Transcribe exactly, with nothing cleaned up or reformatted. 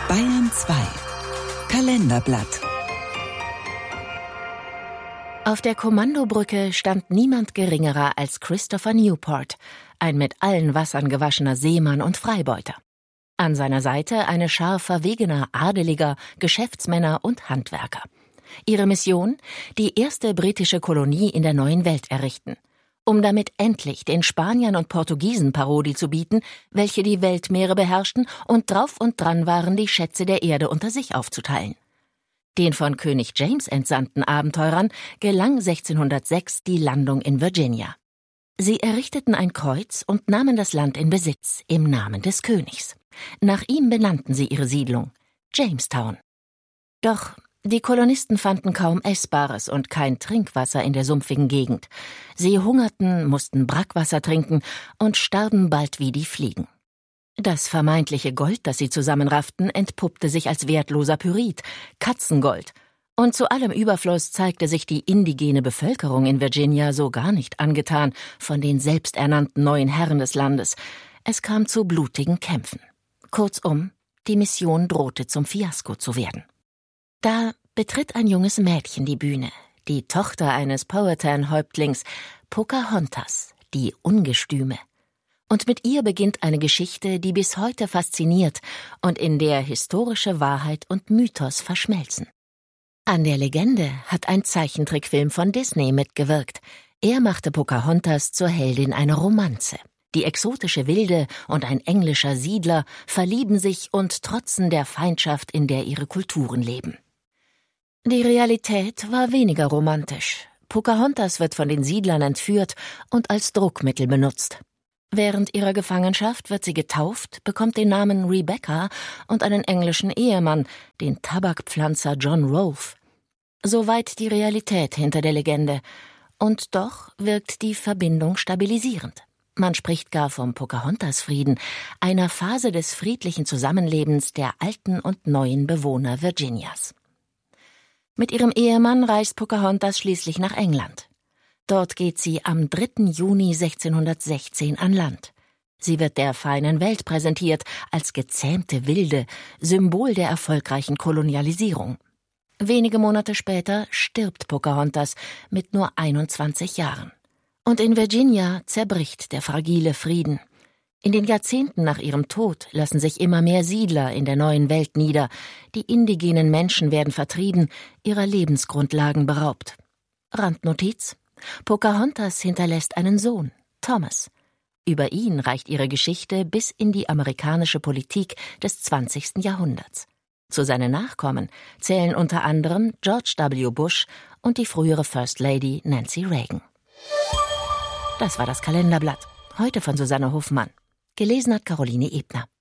Bayern zwei Kalenderblatt. Auf der Kommandobrücke stand niemand geringerer als Christopher Newport, ein mit allen Wassern gewaschener Seemann und Freibeuter. An seiner Seite eine Schar verwegener Adeliger, Geschäftsmänner und Handwerker. Ihre Mission? Die erste britische Kolonie in der neuen Welt errichten, um damit endlich den Spaniern und Portugiesen Parodie zu bieten, welche die Weltmeere beherrschten und drauf und dran waren, die Schätze der Erde unter sich aufzuteilen. Den von König James entsandten Abenteurern gelang sechzehnhundertsechs die Landung in Virginia. Sie errichteten ein Kreuz und nahmen das Land in Besitz im Namen des Königs. Nach ihm benannten sie ihre Siedlung Jamestown. Doch die Kolonisten fanden kaum Essbares und kein Trinkwasser in der sumpfigen Gegend. Sie hungerten, mussten Brackwasser trinken und starben bald wie die Fliegen. Das vermeintliche Gold, das sie zusammenrafften, entpuppte sich als wertloser Pyrit, Katzengold. Und zu allem Überfluss zeigte sich die indigene Bevölkerung in Virginia so gar nicht angetan von den selbsternannten neuen Herren des Landes. Es kam zu blutigen Kämpfen. Kurzum, die Mission drohte zum Fiasko zu werden. Da betritt ein junges Mädchen die Bühne, die Tochter eines Powhatan-Häuptlings, Pocahontas, die Ungestüme. Und mit ihr beginnt eine Geschichte, die bis heute fasziniert und in der historische Wahrheit und Mythos verschmelzen. An der Legende hat ein Zeichentrickfilm von Disney mitgewirkt. Er machte Pocahontas zur Heldin einer Romanze. Die exotische Wilde und ein englischer Siedler verlieben sich und trotzen der Feindschaft, in der ihre Kulturen leben. Die Realität war weniger romantisch. Pocahontas wird von den Siedlern entführt und als Druckmittel benutzt. Während ihrer Gefangenschaft wird sie getauft, bekommt den Namen Rebecca und einen englischen Ehemann, den Tabakpflanzer John Rolfe. Soweit die Realität hinter der Legende. Und doch wirkt die Verbindung stabilisierend. Man spricht gar vom Pocahontas-Frieden, einer Phase des friedlichen Zusammenlebens der alten und neuen Bewohner Virginias. Mit ihrem Ehemann reist Pocahontas schließlich nach England. Dort geht sie am dritten Juni sechzehnhundertsechzehn an Land. Sie wird der feinen Welt präsentiert als gezähmte Wilde, Symbol der erfolgreichen Kolonialisierung. Wenige Monate später stirbt Pocahontas mit nur einundzwanzig Jahren. Und in Virginia zerbricht der fragile Frieden. In den Jahrzehnten nach ihrem Tod lassen sich immer mehr Siedler in der neuen Welt nieder. Die indigenen Menschen werden vertrieben, ihrer Lebensgrundlagen beraubt. Randnotiz: Pocahontas hinterlässt einen Sohn, Thomas. Über ihn reicht ihre Geschichte bis in die amerikanische Politik des zwanzigsten Jahrhunderts. Zu seinen Nachkommen zählen unter anderem George W. Bush und die frühere First Lady Nancy Reagan. Das war das Kalenderblatt, heute von Susanne Hofmann. Gelesen hat Caroline Ebner.